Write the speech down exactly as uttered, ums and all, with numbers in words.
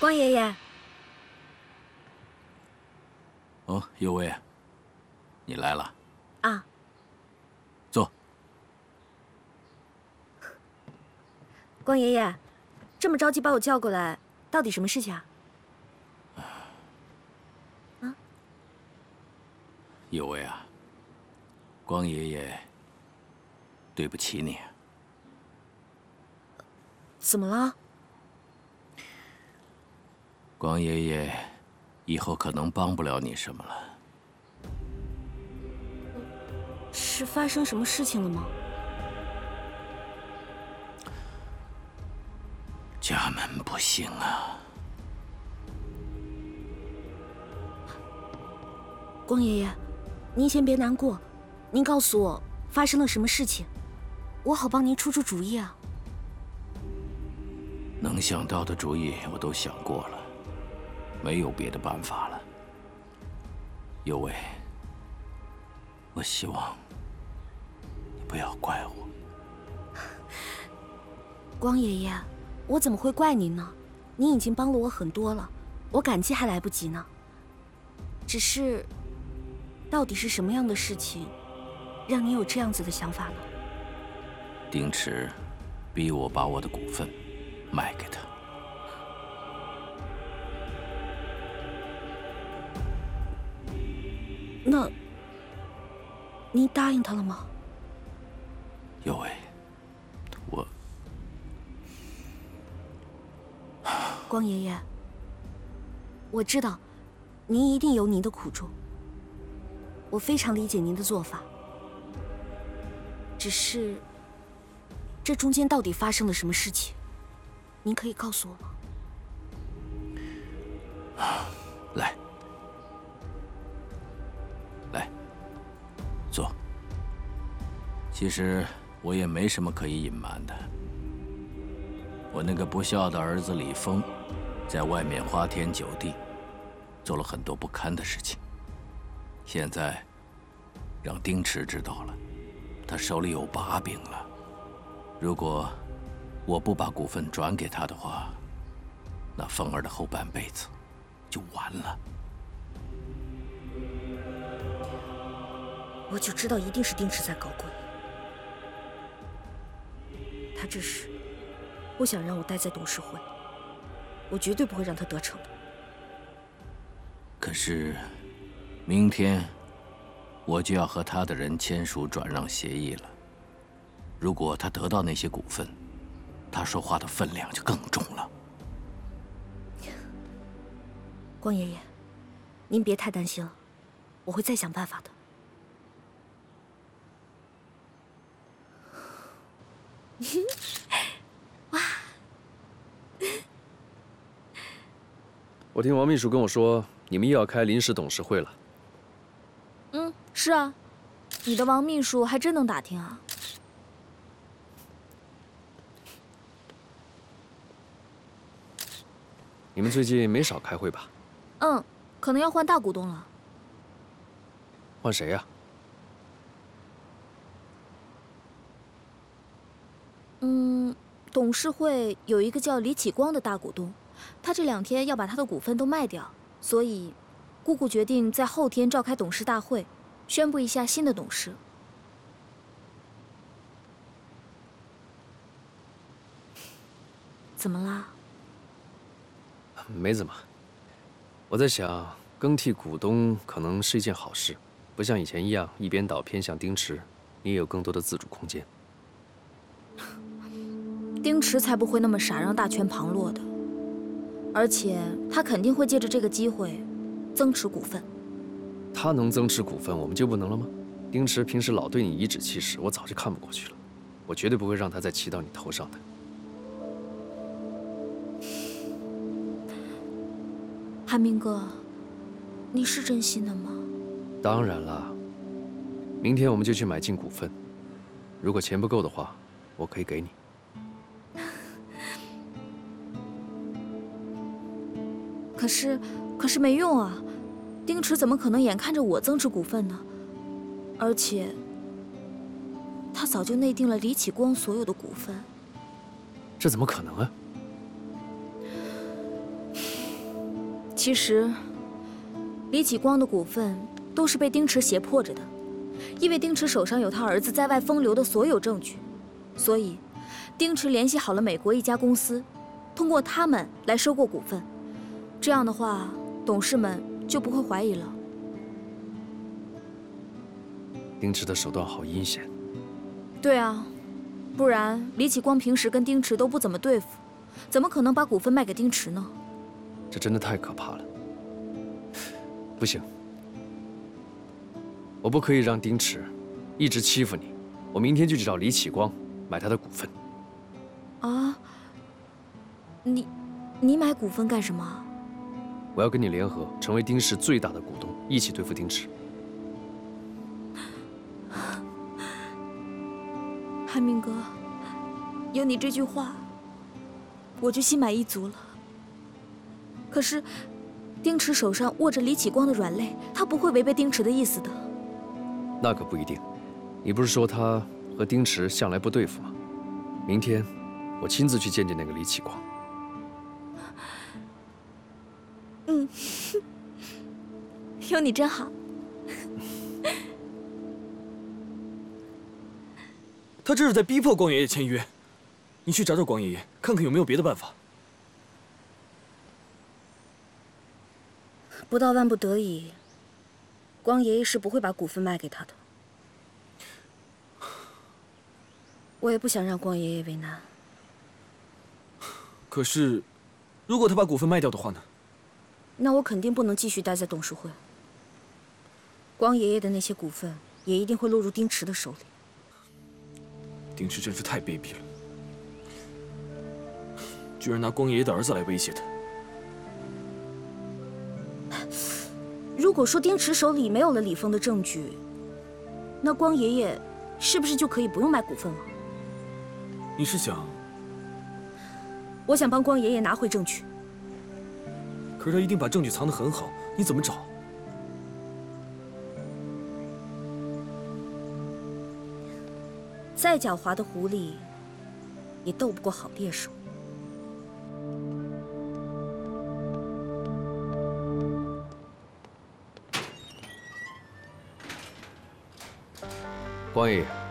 光爷爷。 哦，有为，你来了。 啊。 坐。 光爷爷，这么着急把我叫过来，到底什么事情啊？啊？ 有为啊，光爷爷对不起你。 怎么了？ 光爷爷以后可能帮不了你什么了。 是发生什么事情了吗？ 家门不幸啊。 光爷爷，您先别难过，您告诉我发生了什么事情，我好帮您出出主意啊。 能想到的主意我都想过了，没有别的办法了。有为，我希望你不要怪我。 光爷爷，我怎么会怪您呢？您已经帮了我很多了，我感激还来不及呢。只是，到底是什么样的事情，让您有这样子的想法呢？ 丁池逼我把我的股份卖给他。 那，您答应他了吗？ 有为，我…… 光爷爷，我知道，您一定有您的苦衷，我非常理解您的做法。只是，这中间到底发生了什么事情？您可以告诉我吗？ 来，来，坐。其实我也没什么可以隐瞒的。我那个不孝的儿子李峰，在外面花天酒地，做了很多不堪的事情。现在让丁池知道了，他手里有把柄了。如果我不把股份转给他的话，那凤儿的后半辈子就完了。 我就知道一定是丁池在搞鬼，他这是不想让我待在董事会，我绝对不会让他得逞的。 可是，明天我就要和他的人签署转让协议了。如果他得到那些股份，他说话的分量就更重了。 光爷爷，您别太担心了，我会再想办法的。哇！ 我听王秘书跟我说，你们又要开临时董事会了。 嗯，是啊，你的王秘书还真能打听啊。 你们最近没少开会吧？ 嗯，可能要换大股东了。 换谁呀？ 嗯，董事会有一个叫李启光的大股东，他这两天要把他的股份都卖掉，所以姑姑决定在后天召开董事大会，宣布一下新的董事。 怎么啦？ 没怎么。我在想，更替股东可能是一件好事，不像以前一样一边倒偏向丁池，你也有更多的自主空间。 丁池才不会那么傻，让大权旁落的。而且他肯定会借着这个机会增持股份。 他能增持股份，我们就不能了吗？丁池平时老对你颐指气使，我早就看不过去了。我绝对不会让他再骑到你头上的。 韩明哥，你是真心的吗？ 当然了，明天我们就去买进股份。如果钱不够的话，我可以给你。 可是，可是没用啊！丁池怎么可能眼看着我增持股份呢？而且，他早就内定了李启光所有的股份。 这怎么可能啊？ 其实，李启光的股份都是被丁池胁迫着的，因为丁池手上有他儿子在外风流的所有证据，所以丁池联系好了美国一家公司，通过他们来收购股份。这样的话，董事们就不会怀疑了。 丁池的手段好阴险。 对啊，不然李启光平时跟丁池都不怎么对付，怎么可能把股份卖给丁池呢？ 这真的太可怕了。不行，我不可以让丁池一直欺负你。我明天就去找李启光买他的股份。 啊？你，你买股份干什么？ 我要跟你联合，成为丁氏最大的股东，一起对付丁池。 汉明哥，有你这句话，我就心满意足了。可是，丁池手上握着李启光的软肋，他不会违背丁池的意思的。 那可不一定。你不是说他和丁池向来不对付吗？明天我亲自去见见那个李启光。 嗯，有你真好。 他这是在逼迫光爷爷签约，你去找找光爷爷，看看有没有别的办法。 不到万不得已，光爷爷是不会把股份卖给他的。我也不想让光爷爷为难。 可是，如果他把股份卖掉的话呢？ 那我肯定不能继续待在董事会。光爷爷的那些股份也一定会落入丁池的手里。 丁池真是太卑鄙了，居然拿光爷爷的儿子来威胁他。 如果说丁池手里没有了李峰的证据，那光爷爷是不是就可以不用卖股份了？ 你是想？ 我想帮光爷爷拿回证据。 可是他一定把证据藏得很好，你怎么找？ 再狡猾的狐狸，也斗不过好猎手。 光爷爷。